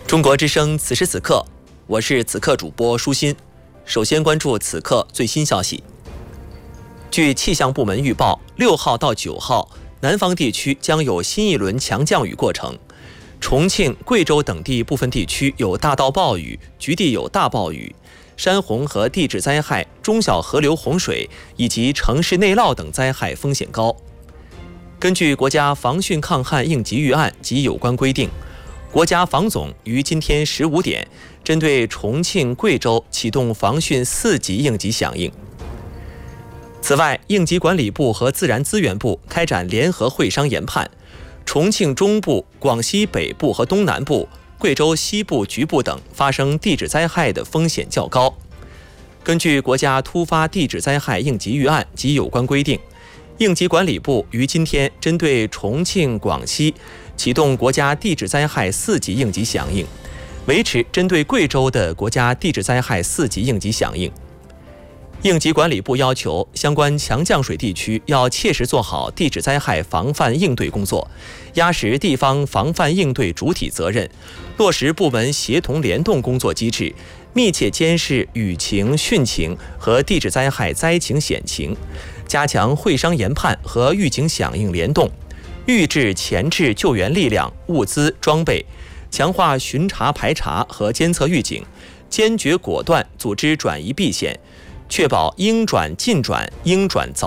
中国之声此时此刻，我是此刻主播舒心。首先关注此刻最新消息。据气象部门预报，6号到9号，南方地区将有新一轮强降雨过程。重庆、贵州等地部分地区有大到暴雨，局地有大暴雨。山洪和地质灾害、中小河流洪水以及城市内涝等灾害风险高。根据国家防汛抗旱应急预案及有关规定，国家防总于今天15点针对重庆、贵州启动防汛4级应急响应。此外，应急管理部和自然资源部开展联合会商研判，重庆中部、广西北部和东南部、贵州西部局部等发生地质灾害的风险较高。根据国家突发地质灾害应急预案及有关规定，应急管理部于今天针对重庆、广西启动国家地质灾害4级应急响应，维持针对贵州的国家地质灾害4级应急响应。应急管理部要求相关强降水地区要切实做好地质灾害防范应对工作，压实地方防范应对主体责任，落实部门协同联动工作机制，密切监视雨情、汛情和地质灾害灾情险情，加强会商研判和预警响应联动，预制前置救援力量、物资、装备，强化巡查排查和监测预警，坚决果断组织转移避险，确保应转尽转、应转早